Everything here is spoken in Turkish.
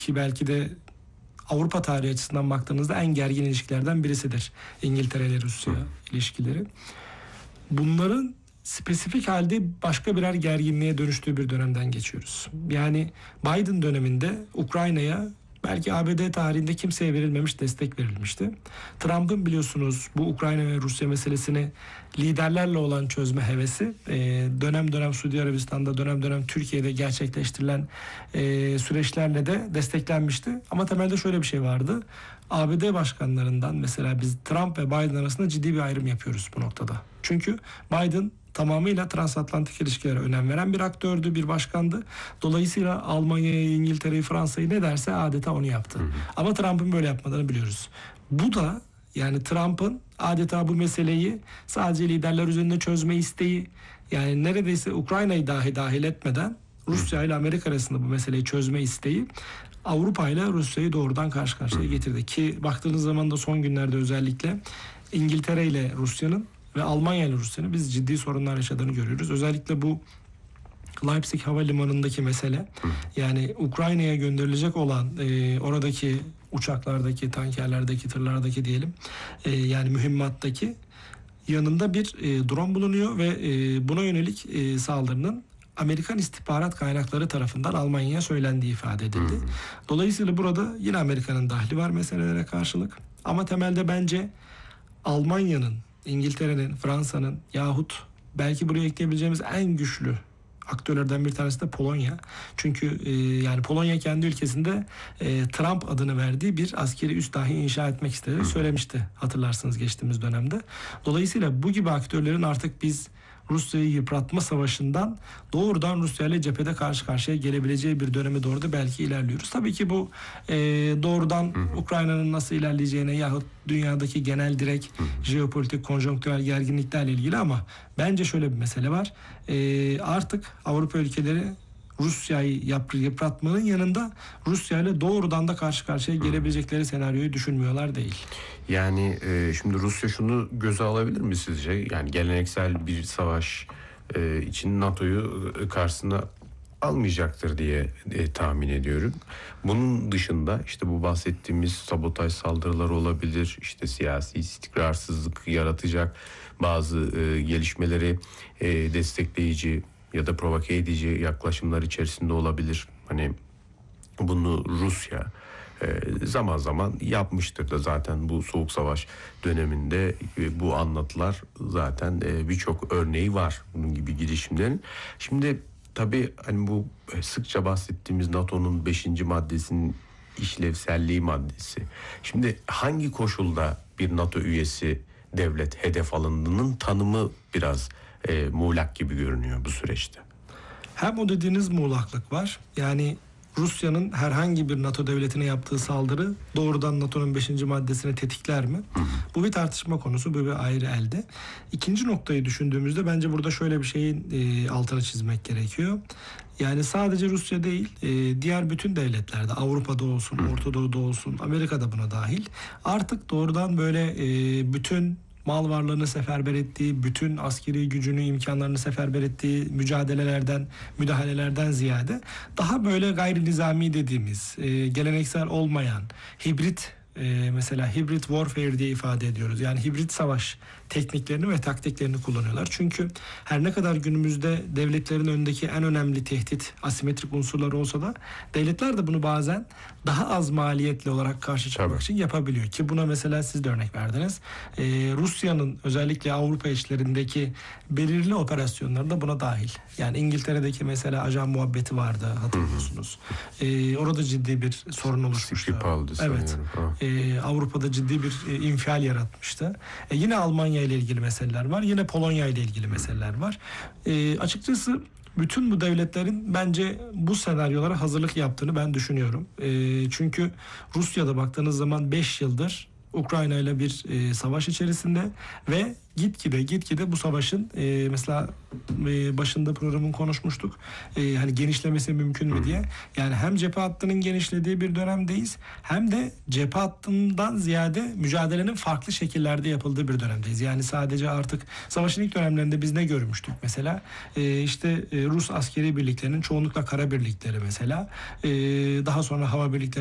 ki belki de Avrupa tarihi açısından baktığınızda en gergin ilişkilerden birisidir İngiltere ile Rusya ilişkileri. Bunların spesifik halde başka birer gerginliğe dönüştüğü bir dönemden geçiyoruz. Yani Biden döneminde Ukrayna'ya belki ABD tarihinde kimseye verilmemiş destek verilmişti. Trump'ın biliyorsunuz bu Ukrayna ve Rusya meselesini liderlerle olan çözme hevesi dönem dönem Suudi Arabistan'da, dönem dönem Türkiye'de gerçekleştirilen süreçlerle de desteklenmişti. Ama temelde şöyle bir şey vardı. ABD başkanlarından mesela biz Trump ve Biden arasında ciddi bir ayrım yapıyoruz bu noktada. Çünkü Biden tamamıyla transatlantik ilişkilere önem veren bir aktördü, bir başkandı. Dolayısıyla Almanya'yı, İngiltere'yi, Fransa'yı ne derse adeta onu yaptı. Ama Trump'ın böyle yapmadığını biliyoruz. Bu da yani Trump'ın adeta bu meseleyi sadece liderler üzerinde çözme isteği, yani neredeyse Ukrayna'yı dahi dahil etmeden Rusya ile Amerika arasında bu meseleyi çözme isteği Avrupa ile Rusya'yı doğrudan karşı karşıya getirdi. Ki baktığınız zaman da son günlerde özellikle İngiltere ile Rusya'nın ve Almanya ile Rusya'nın biz ciddi sorunlar yaşadığını görüyoruz. Özellikle bu Leipzig Havalimanı'ndaki mesele, yani Ukrayna'ya gönderilecek olan oradaki uçaklardaki, tankerlerdeki, tırlardaki diyelim, yani mühimmattaki yanında bir drone bulunuyor ve buna yönelik saldırının Amerikan istihbarat kaynakları tarafından Almanya'ya söylendiği ifade edildi. Dolayısıyla burada yine Amerika'nın dahli var meselelere karşılık. Ama temelde bence Almanya'nın, İngiltere'nin, Fransa'nın yahut belki buraya ekleyebileceğimiz en güçlü aktörlerden bir tanesi de Polonya. Çünkü yani Polonya kendi ülkesinde Trump adını verdiği bir askeri üs dahi inşa etmek istediğini söylemişti, hatırlarsınız geçtiğimiz dönemde. Dolayısıyla bu gibi aktörlerin artık biz Rusya'yı yıpratma savaşından doğrudan Rusya ile cephede karşı karşıya gelebileceği bir döneme doğru da belki ilerliyoruz. Tabii ki bu doğrudan Ukrayna'nın nasıl ilerleyeceğine yahut dünyadaki genel direkt jeopolitik konjonktürel gerginliklerle ilgili, ama bence şöyle bir mesele var. Artık Avrupa ülkeleri Rusya'yı yıpratmanın yanında Rusya ile doğrudan da karşı karşıya gelebilecekleri senaryoyu düşünmüyorlar değil. Yani şimdi Rusya şunu göze alabilir mi sizce? Yani geleneksel bir savaş için NATO'yu karşısına almayacaktır diye tahmin ediyorum. Bunun dışında işte bu bahsettiğimiz sabotaj saldırıları olabilir. İşte siyasi istikrarsızlık yaratacak bazı gelişmeleri destekleyici ya da provoke edici yaklaşımlar içerisinde olabilir. Hani bunu Rusya zaman zaman yapmıştır da zaten bu Soğuk Savaş döneminde bu anlatılar zaten birçok örneği var bunun gibi girişimlerin. Şimdi tabii hani bu sıkça bahsettiğimiz NATO'nun 5. maddesinin işlevselliği maddesi. Şimdi hangi koşulda bir NATO üyesi devlet hedef alındığının tanımı biraz muğlak gibi görünüyor bu süreçte. Hem o dediğiniz muğlaklık var. Yani Rusya'nın herhangi bir NATO devletine yaptığı saldırı doğrudan NATO'nun 5. maddesini tetikler mi? Bu bir tartışma konusu, bu bir ayrı elde. İkinci noktayı düşündüğümüzde bence burada şöyle bir şeyin altını çizmek gerekiyor. Yani sadece Rusya değil, diğer bütün devletlerde, Avrupa'da olsun, Orta Doğu'da olsun, Amerika'da buna dahil, artık doğrudan böyle bütün mal varlığını seferber ettiği, bütün askeri gücünü, imkanlarını seferber ettiği müdahalelerden ziyade daha böyle gayri nizami dediğimiz, geleneksel olmayan, hibrit, mesela hibrit warfare diye ifade ediyoruz. Yani hibrit savaş tekniklerini ve taktiklerini kullanıyorlar. Çünkü her ne kadar günümüzde devletlerin önündeki en önemli tehdit asimetrik unsurlar olsa da devletler de bunu bazen daha az maliyetli olarak karşı çıkmak için yapabiliyor. Ki buna mesela siz de örnek verdiniz. Rusya'nın özellikle Avrupa içlerindeki belirli operasyonları buna dahil. Yani İngiltere'deki mesela ajan muhabbeti vardı, hatırlıyorsunuz. Orada ciddi bir sorun oluşmuştu. Evet. Avrupa'da ciddi bir infial yaratmıştı. Yine Almanya ile ilgili meseleler var. Yine Polonya ile ilgili meseleler var. Açıkçası bütün bu devletlerin bence bu senaryolara hazırlık yaptığını ben düşünüyorum. Çünkü Rusya'da baktığınız zaman 5 yıldır Ukrayna ile bir savaş içerisinde ve gitgide bu savaşın mesela başında programın konuşmuştuk. Hani genişlemesi mümkün mü diye. Yani hem cephe hattının genişlediği bir dönemdeyiz, hem de cephe hattından ziyade mücadelenin farklı şekillerde yapıldığı bir dönemdeyiz. Yani sadece artık savaşın ilk dönemlerinde biz ne görmüştük mesela? İşte Rus askeri birliklerinin çoğunlukla kara birlikleri mesela. Daha sonra hava birlikleri